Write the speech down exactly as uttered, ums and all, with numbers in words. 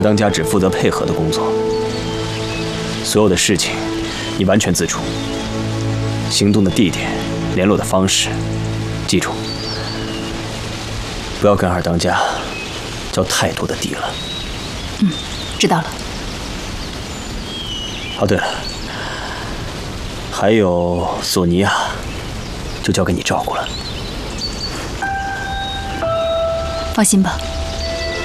当家只负责配合的工作，所有的事情你完全自主。行动的地点、联络的方式，记住，不要跟二当家交太多的地了。 嗯，知道了。 哦，对了，还有索尼娅，就交给你照顾了。 放心吧。